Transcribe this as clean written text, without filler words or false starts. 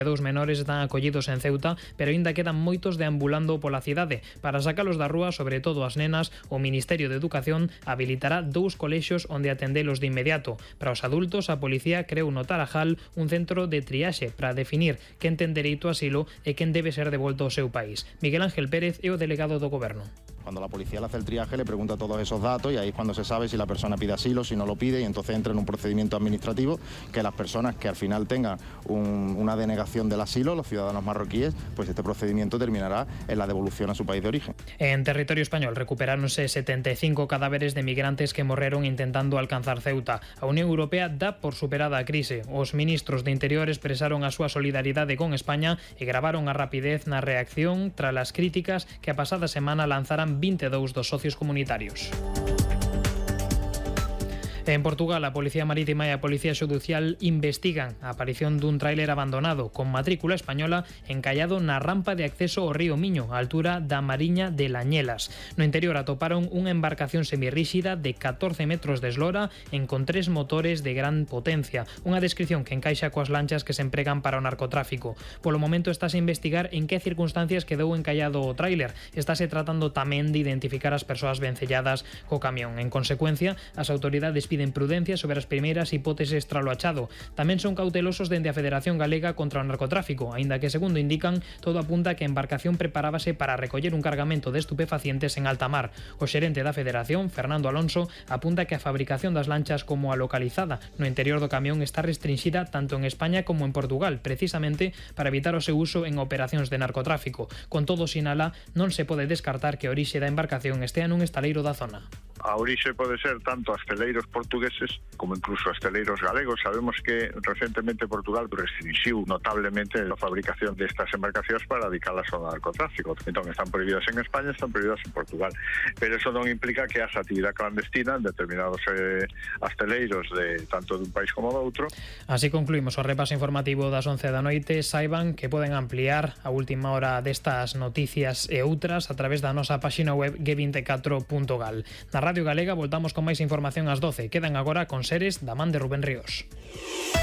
Dous menores están acollidos en Ceuta, pero aínda quedan moitos deambulando pola cidade. Para sacalos da rúa, sobre todo as nenas, o Ministerio de Educación habilitará 2 colexios onde atendelos de inmediato. Para os adultos, a policía creou no Tarajal un centro de triaxe para definir quen ten dereito a asilo e quen debe ser devolto ao seu país. Miguel Ángel Pérez é o delegado do Goberno. Cuando la policía le hace el triaje, le pregunta todos esos datos y ahí es cuando se sabe si la persona pide asilo, si no lo pide, y entonces entra en un procedimiento administrativo que las personas que al final tengan una denegación del asilo, los ciudadanos marroquíes, pues este procedimiento terminará en la devolución a su país de origen. En territorio español recuperáronse 75 cadáveres de migrantes que morreron intentando alcanzar Ceuta. A Unión Europea dá por superada a crise. Os ministros de Interior expresaron a súa solidaridade con España e gravaron a rapidez na reacción tras as críticas que a pasada semana lanzaran 22 dos socios comunitarios. En Portugal, a Policía Marítima e a Policía Xudicial investigan a aparición dun tráiler abandonado con matrícula española encallado na rampa de acceso ao río Miño, a altura da Mariña de Lañelas. No interior atoparon unha embarcación semirríxida de 14 metros de eslora con 3 motores de gran potencia, unha descripción que encaixa coas lanchas que se empregan para o narcotráfico. Polo momento estáse a investigar en que circunstancias quedou encallado o tráiler. Estáse tratando tamén de identificar as persoas vencelladas co camión. En consecuencia, as autoridades piden prudencia sobre as primeiras hipóteses tras o achado. Tamén son cautelosos dende a Federación Galega contra o Narcotráfico, aínda que, segundo indican, todo apunta que a embarcación preparábase para recoller un cargamento de estupefacientes en alta mar. O xerente da Federación, Fernando Alonso, apunta que a fabricación das lanchas como a localizada no interior do camión está restringida tanto en España como en Portugal, precisamente para evitar o seu uso en operacións de narcotráfico. Con todo, sinala, non se pode descartar que a orixe da embarcación estea nun estaleiro da zona. A orixe pode ser tanto asteleiros portugueses como incluso asteleiros galegos. Sabemos que recentemente Portugal restringiu notablemente a fabricación destas embarcacións para dedicalas ao narcotráfico. Entón, están prohibidas en España, están prohibidas en Portugal. Pero eso non implica que haxa actividade clandestina en determinados asteleiros de tanto dun país como do outro. Así concluímos o repaso informativo das 11 da noite. Saiban que poden ampliar a última hora destas noticias e outras a través da nosa páxina web g24.gal. Na Radio Galega voltamos con máis información ás 12. Quedan agora con Seres da man de Rubén Ríos.